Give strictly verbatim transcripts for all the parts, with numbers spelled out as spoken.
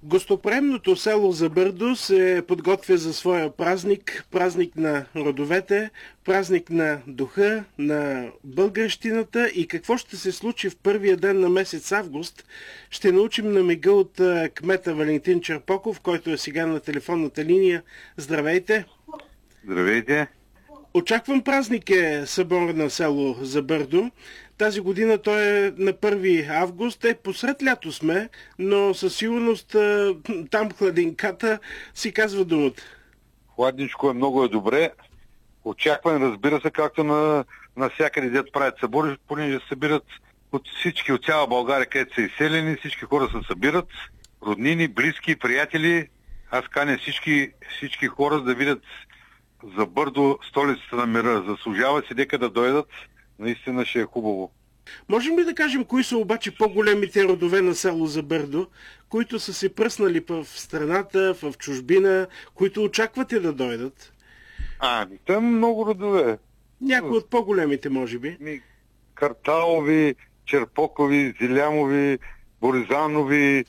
Гостоприемното село Забърдо се подготвя за своя празник, празник на родовете, празник на духа, на българщината и какво ще се случи в първия ден на месец август, ще научим на мига от кмета Валентин Черпоков, който е сега на телефонната линия. Здравейте! Здравейте! Очакван празник е събор на село Забърдо. Тази година той е на първи август. Е, посред лято сме, но със сигурност там хладинката си казва думата. Хладничко е, много е добре. Очакван, разбира се, както на, на всякъде дето правят събори, понеже събират от всички, от цяла България, където са изселени, всички хора се събират, роднини, близки, приятели. Аз каня всички, всички хора да видят Забърдо, столицата на мира. Заслужава си дека да дойдат. Наистина ще е хубаво. Можем ли да кажем кои са обаче по-големите родове на село Забърдо, които са се пръснали в страната, в чужбина, които очаквате да дойдат? А, там много родове. Някои от по-големите, може би. Ми, Карталови, Черпокови, Зилямови, Боризанови,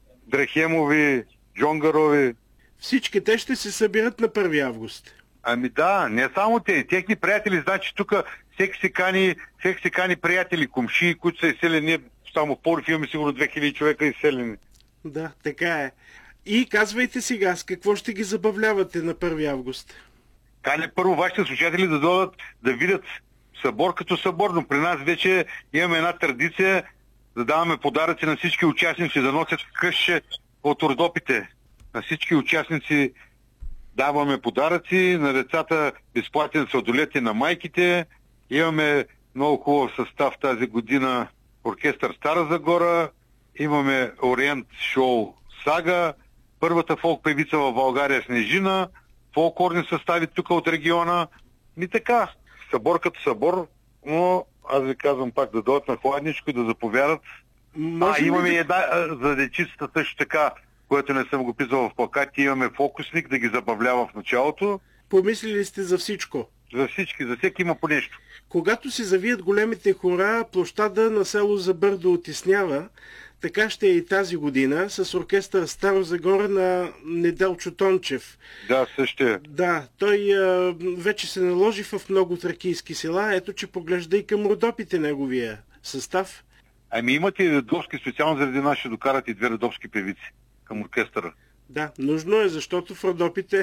Дрехемови, Джонгарови. Всички те ще се събират на първи август. Ами да, не само те, техни приятели, значи тук всеки се кани, всеки се кани приятели, комши, които са изселени. Ние само в Порив имаме сигурно две хиляди човека изселени. Да, така е. И казвайте сега, с какво ще ги забавлявате на първи август? Кани първо вашите слушатели да дойдат да видят събор като събор, но при нас вече имаме една традиция да даваме подаръци на всички участници, да носят къще от Родопите. На всички участници даваме подаръци, на децата безплатен сладолет и на майките. Имаме много хубав състав тази година, оркестър Стара Загора, имаме Ориент шоу Сага, първата фолк певица в България Снежина, фолклорни състави тук от региона. И така, събор като събор, но аз ви казвам пак да дойдат на хладничко и да заповядат. Може а, имаме да... и една за дечицата също така, което не съм го писал в плакати, имаме фокусник да ги забавлява в началото. Помислили сте за всичко? За всички, за всеки има по нещо. Когато се завият големите хора, площада на село Забърдо отиснява. Така ще е и тази година с оркестър Стара Загора на Неделчо Тончев. Да, също е. Да, той а, вече се наложи в много тракийски села. Ето, че поглежда и към Родопите неговия състав. Ами имате и родопски, специално заради нас ще докарат и две родопски певици към оркестъра. Да, нужно е, защото в Родопите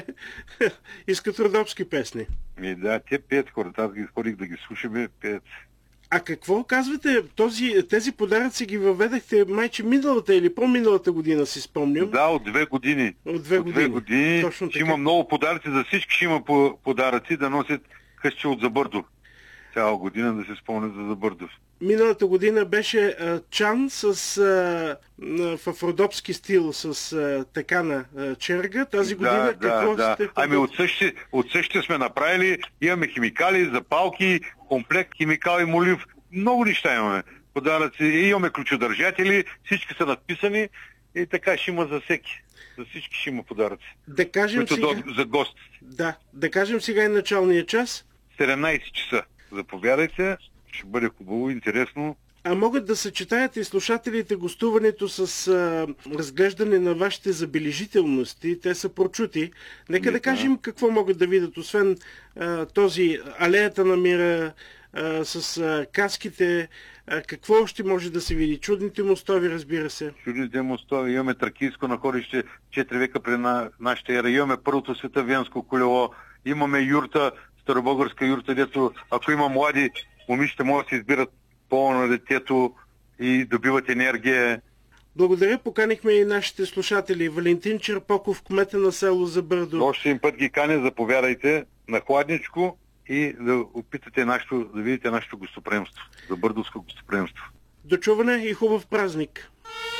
искат родопски песни. Ми да, те пеят хората, аз ги ходих да ги слушаме, пеят. А какво казвате? Този, тези подаръци ги въведахте майче миналата или по-миналата година, си спомням. Да, от две години. От две от години. Две години. Точно ще така. има много подаръци, за всички ще има подаръци да носят къщи от Забърдо. Цяла година да се спомнят за Забърдо. Миналата година беше а, чан с, а, в родопски стил с а, такана а, черга. Тази година да, какво да, сте... да. Ами от същите, от същите сме направили, имаме химикали, запалки, комплект, химикал и молив. Много неща имаме. Подаръци, и имаме ключодържатели, всички са надписани и така ще има за всеки. За всички ще има подаръци. Да кажем които сега... до, за гости. Да, да кажем сега и началния час. седемнайсет часа. Заповядайте. Ще бъде хубаво, интересно. А могат да съчетаят и слушателите гостуването с а, разглеждане на вашите забележителности. Те са прочути. Нека да кажем какво могат да видят, освен а, този алеята на мира, а, с а, каските. А, какво още може да се види? Чудните мостови, разбира се. Чудните мостови. Имаме тракийско находище четири века при на, нашата ера. Имаме първото светавенско колело. Имаме юрта, старобългарска юрта, дето ако има млади момичета, могат да се избират пола на детето и добиват енергия. Благодаря, поканихме и нашите слушатели. Валентин Черпоков, кмета на село Забърдо. Още един път ги каня, заповядайте на хладничко и да опитате нашето, да видите нашето гостоприемство, забърдовско гостоприемство. До чуване и хубав празник!